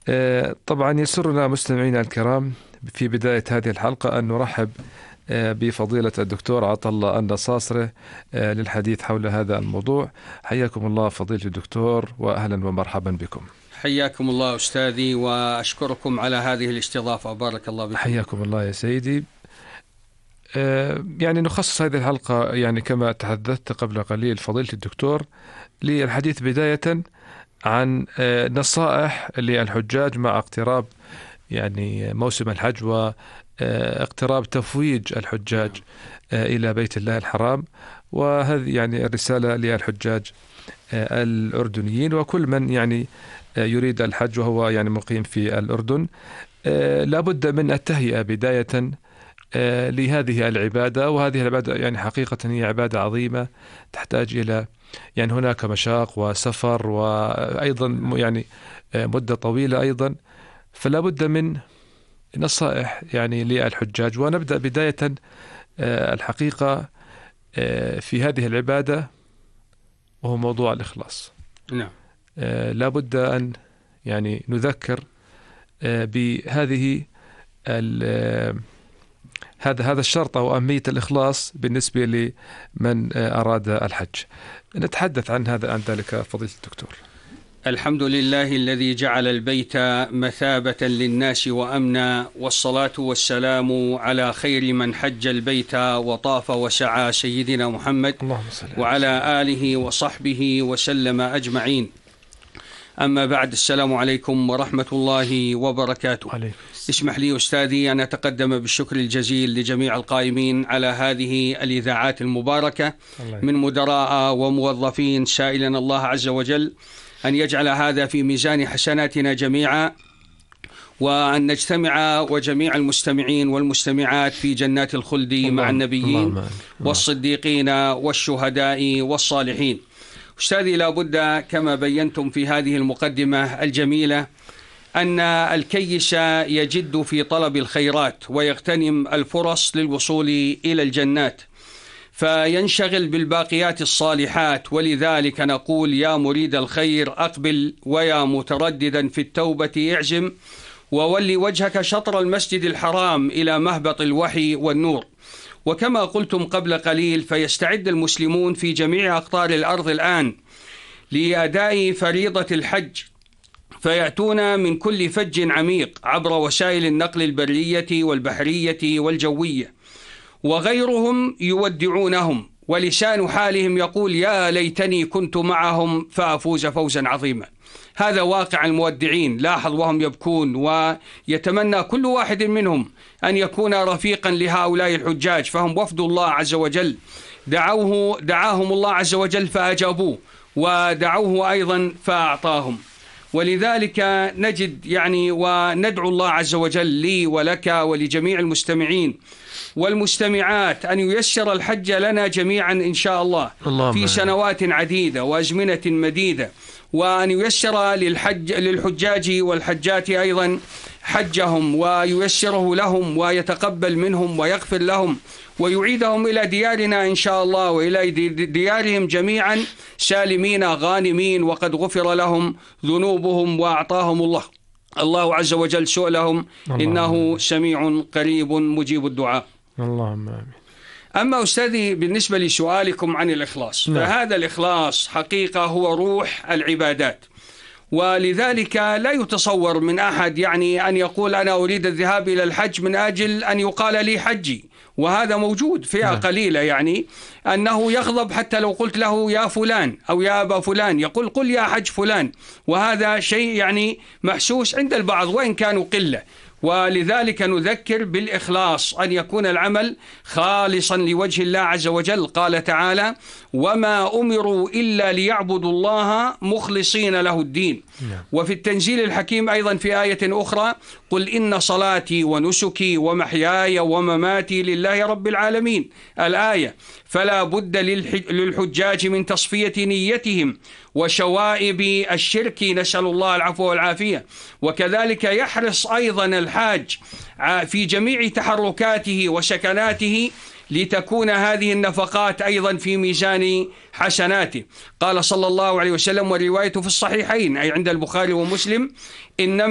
طبعا يسرنا مستمعينا الكرام في بداية هذه الحلقة أن نرحب بفضيلة الدكتور عطلة النصاصرة للحديث حول هذا الموضوع. حياكم الله فضيلة الدكتور وأهلا ومرحبا بكم. حياكم الله أستاذي وأشكركم على هذه الاستضافة، بارك الله بكم. حياكم الله يا سيدي. يعني نخصص هذه الحلقة يعني كما تحدثت قبل قليل فضيلة الدكتور للحديث بداية عن نصائح للحجاج مع اقتراب يعني موسم الحج واقتراب تفويج الحجاج إلى بيت الله الحرام، وهذه يعني الرسالة للحجاج الأردنيين وكل من يعني يريد الحج وهو يعني مقيم في الأردن. لابد من التهيئة بداية لهذه العبادة، وهذه العبادة يعني حقيقة هي عبادة عظيمة تحتاج إلى يعني هناك مشاق وسفر وأيضا يعني مدة طويلة أيضا، فلا بد من نصائح يعني للحجاج. ونبدأ بداية الحقيقة في هذه العبادة وهو موضوع الإخلاص. نعم. لا بد أن يعني نذكر بهذه هذا الشرط أو أهمية الإخلاص بالنسبة لمن أراد الحج. نتحدث عن ذلك فضيلة الدكتور. الحمد لله الذي جعل البيت مثابة للناس وأمنا، والصلاة والسلام على خير من حج البيت وطاف وسعى سيدنا محمد وعلى آله وصحبه وسلم أجمعين. أما بعد، السلام عليكم ورحمة الله وبركاته. اسمح لي أستاذي أن أتقدم بالشكر الجزيل لجميع القائمين على هذه الإذاعات المباركة من مدراء وموظفين، سائلا الله عز وجل أن يجعل هذا في ميزان حسناتنا جميعا، وأن نجتمع وجميع المستمعين والمستمعات في جنات الخلد مع النبيين والصديقين والشهداء والصالحين. أستاذي، لا بد كما بينتم في هذه المقدمة الجميلة أن الكيس يجد في طلب الخيرات ويغتنم الفرص للوصول إلى الجنات، فينشغل بالباقيات الصالحات. ولذلك نقول: يا مريد الخير أقبل، ويا مترددا في التوبة اعزم، وولي وجهك شطر المسجد الحرام إلى مهبط الوحي والنور. وكما قلتم قبل قليل، فيستعد المسلمون في جميع أقطار الأرض الآن لأداء فريضة الحج، فيأتون من كل فج عميق عبر وسائل النقل البرية والبحرية والجوية، وغيرهم يودعونهم، ولسان حالهم يقول: يا ليتني كنت معهم فأفوز فوزا عظيما. هذا واقع المودعين. لاحظ وهم يبكون، ويتمنى كل واحد منهم أن يكون رفيقا لهؤلاء الحجاج، فهم وفد الله عز وجل. دعاهم الله عز وجل فأجابوه، ودعوه أيضا فأعطاهم. ولذلك نجد يعني وندعو الله عز وجل لي ولك ولجميع المستمعين والمستمعات أن ييسر الحج لنا جميعا إن شاء الله في سنوات عديدة وأزمنة مديدة، وأن ييسر للحجاج والحجات أيضا حجهم، وييسره لهم ويتقبل منهم ويغفر لهم، ويعيدهم إلى ديارنا إن شاء الله، وإلى ديارهم جميعا سالمين غانمين، وقد غفر لهم ذنوبهم وأعطاهم الله عز وجل سؤلهم، إنه سميع قريب مجيب الدعاء. اللهم آمين. أما أستاذي، بالنسبة لسؤالكم عن الإخلاص، فهذا الإخلاص حقيقة هو روح العبادات، ولذلك لا يتصور من أحد يعني أن يقول: أنا أريد الذهاب إلى الحج من أجل أن يقال لي حجي. وهذا موجود فئة قليلة يعني أنه يغضب حتى لو قلت له يا فلان أو يا أبا فلان، يقول: قل يا حج فلان. وهذا شيء يعني محسوس عند البعض وإن كانوا قلة. ولذلك نذكر بالإخلاص، أن يكون العمل خالصا لوجه الله عز وجل. قال تعالى: وما أمروا إلا ليعبدوا الله مخلصين له الدين. وفي التنزيل الحكيم أيضا في آية أخرى: قل إن صلاتي ونسكي ومحياي ومماتي لله رب العالمين. الآية. فلا بد للحجاج من تصفية نيتهم وشوائب الشرك، نسأل الله العفو والعافية. وكذلك يحرص أيضا الحاج في جميع تحركاته وسكناته لتكون هذه النفقات أيضا في ميزان حسناته. قال صلى الله عليه وسلم، والرواية في الصحيحين أي عند البخاري ومسلم: إنما